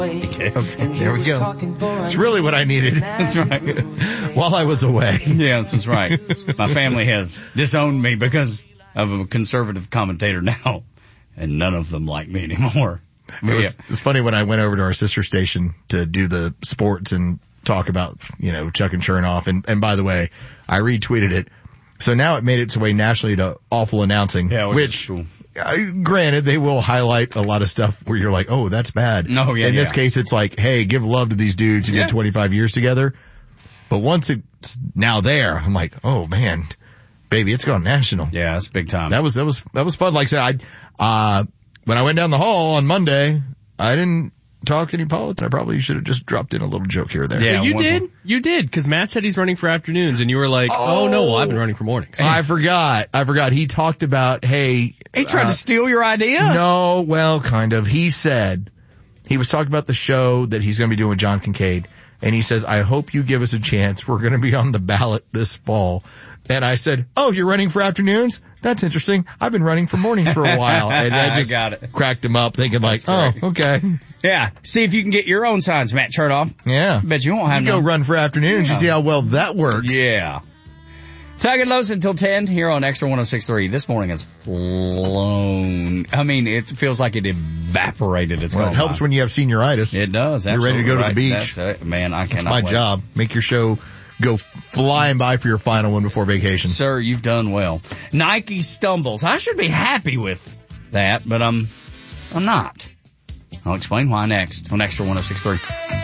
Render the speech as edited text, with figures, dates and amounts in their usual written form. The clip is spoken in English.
Okay, there we go. It's really what I needed. That's right. While I was away. Yes, that's right. My family has disowned me because of a conservative commentator now, and none of them like me anymore. It was funny when I went over to our sister station to do the sports and talk about, Chuck and Chernoff. And by the way, I retweeted it. So now it made its way nationally to Awful Announcing, which cool. Granted, they will highlight a lot of stuff where you're like, oh, that's bad. No, yeah, In this case, it's like, hey, give love to these dudes who did 25 years together. But once it's now there, I'm like, oh man, baby, it's gone national. Yeah, that's big time. That was fun. Like I said, when I went down the hall on Monday, I didn't talk any politics. I probably should have just dropped in a little joke here or there. Yeah, you did, because Matt said he's running for afternoons, and you were like, oh no, well, I've been running for mornings. I forgot. He talked about, hey. He tried to steal your idea? No, well, kind of. He said, he was talking about the show that he's going to be doing with John Kincaid, and he says, I hope you give us a chance. We're going to be on the ballot this fall. And I said, oh, you're running for afternoons? That's interesting. I've been running for mornings for a while. And I just got it. Cracked him up thinking like, oh, okay. Yeah. See if you can get your own signs, Matt Chernoff. Yeah. Bet you won't have go run for afternoons. You see how well that works. Yeah. Tugging Lows until 10 here on Extra 106.3. This morning has flown. I mean, it feels like it evaporated. It helps when you have senioritis. It does. You're ready to go to the beach. Man, I cannot That's my job. Make your show go flying by for your final one before vacation. Sir, you've done well. Nike stumbles. I should be happy with that, but I'm not. I'll explain why next on Extra 106.3.